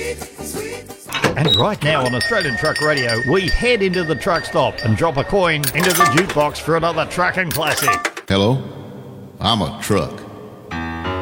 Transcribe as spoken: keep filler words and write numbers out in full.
And right now on Australian Truck Radio, we head into the truck stop and drop a coin into the jukebox for another trucking classic. Hello, I'm a truck.